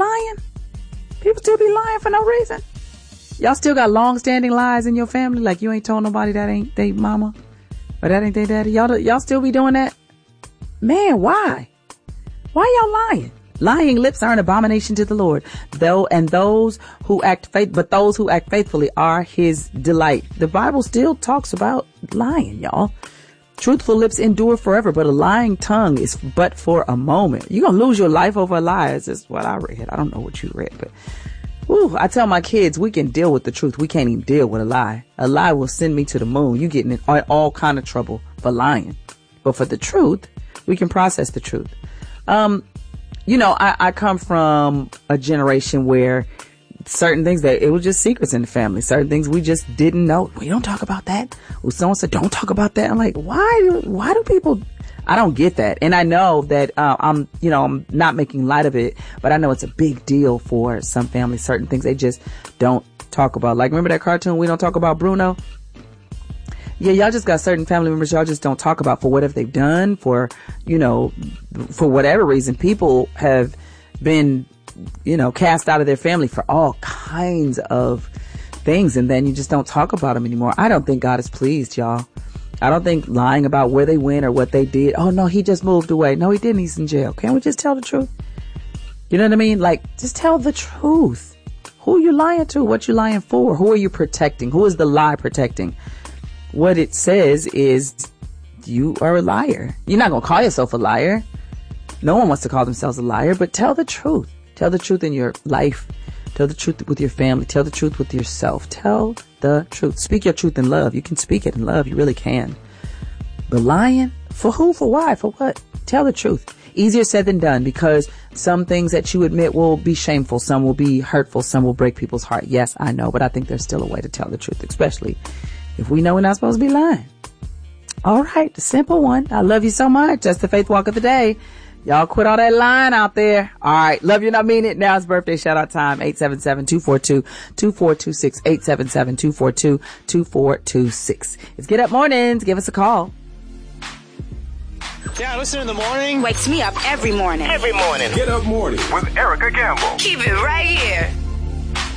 lying? People still be lying for no reason. Y'all still got long-standing lies in your family? Like you ain't told nobody that ain't they mama or that ain't they daddy? Y'all still be doing that? Man, why? Why y'all lying? Lying lips are an abomination to the Lord, those who act faithfully are his delight. The Bible still talks about lying, y'all. Truthful lips endure forever, but a lying tongue is but for a moment. You're going to lose your life over a lie. This is what I read. I don't know what you read, but I tell my kids we can deal with the truth. We can't even deal with a lie. A lie will send me to the moon. You getting in all kind of trouble for lying. But for the truth, we can process the truth. I come from a generation where certain things that it was just secrets in the family. Certain things we just didn't know. We don't talk about that. Well, someone said, don't talk about that. I'm like, why do people, I don't get that. And I know that, I'm not making light of it, but I know it's a big deal for some families. Certain things they just don't talk about. Like, remember that cartoon, We Don't Talk About Bruno? Yeah, y'all just got certain family members y'all just don't talk about for whatever they've done, for whatever reason. People have been, cast out of their family for all kinds of things, and then you just don't talk about them anymore. I don't think God is pleased, y'all. I don't think lying about where they went or what they did. Oh, no, he just moved away. No, he didn't. He's in jail. Can't we just tell the truth? You know what I mean? Like, just tell the truth. Who you lying to? What you lying for? Who are you protecting? Who is the lie protecting? What it says is you are a liar. You're not going to call yourself a liar. No one wants to call themselves a liar, but tell the truth. Tell the truth in your life. Tell the truth with your family. Tell the truth with yourself. Tell the truth. Speak your truth in love. You can speak it in love. You really can. But lying? For who? For why? For what? Tell the truth. Easier said than done, because some things that you admit will be shameful. Some will be hurtful. Some will break people's heart. Yes, I know, but I think there's still a way to tell the truth, especially if we know we're not supposed to be lying. All right. The simple one. I love you so much. That's the faith walk of the day. Y'all quit all that lying out there. All right. Love you and I mean it. Now it's birthday shout out time. 877-242-2426. 877-242-2426. It's Get Up Mornings. Give us a call. Yeah, listen in the morning. Wakes me up every morning. Every morning. Get Up Morning with Erica Campbell. Keep it right here.